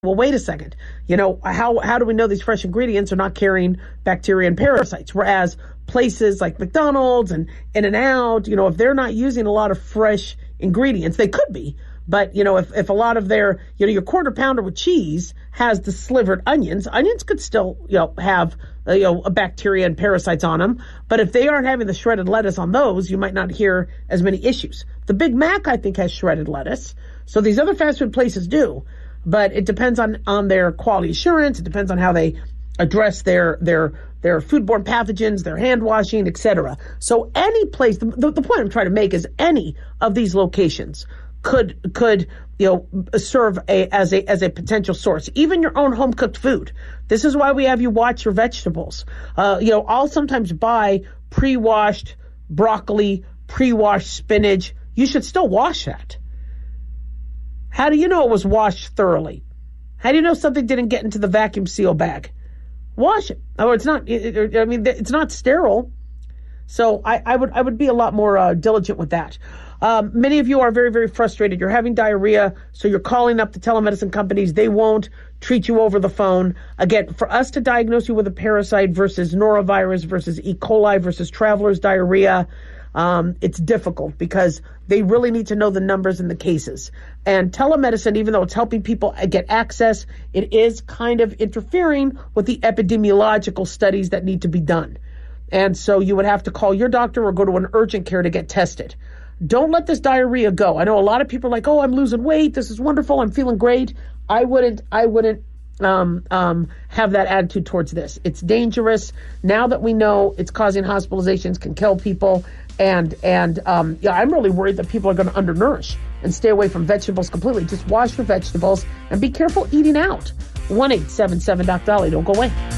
well, wait a second. How do we know these fresh ingredients are not carrying bacteria and parasites? Whereas places like McDonald's and In-N-Out, if they're not using a lot of fresh ingredients, they could be. But, if a lot of their, your quarter pounder with cheese has the slivered onions could still, have, a bacteria and parasites on them. But if they aren't having the shredded lettuce on those, you might not hear as many issues. The Big Mac, I think, has shredded lettuce. So these other fast food places do. But it depends on their quality assurance. It depends on how they address their foodborne pathogens, their hand washing, etc. So any place, the point I'm trying to make is any of these locations could serve as a potential source. Even your own home cooked food. This is why we have you watch your vegetables. I'll sometimes buy pre-washed broccoli, pre-washed spinach. You should still wash that. How do you know it was washed thoroughly? How do you know something didn't get into the vacuum seal bag? Wash it. Oh, it's not. It's not sterile. So I would be a lot more diligent with that. Many of you are very, very frustrated. You're having diarrhea, so you're calling up the telemedicine companies. They won't treat you over the phone. Again, for us to diagnose you with a parasite versus norovirus versus E. coli versus traveler's diarrhea, it's difficult because they really need to know the numbers and the cases. And telemedicine, even though it's helping people get access, it is kind of interfering with the epidemiological studies that need to be done. And so you would have to call your doctor or go to an urgent care to get tested. Don't let this diarrhea go. I know a lot of people are like, oh, I'm losing weight. This is wonderful. I'm feeling great. I wouldn't have that attitude towards this. It's dangerous. Now that we know it's causing hospitalizations, can kill people. And I'm really worried that people are going to undernourish and stay away from vegetables completely. Just wash your vegetables and be careful eating out. 1-877-Doc Dolly. Don't go away.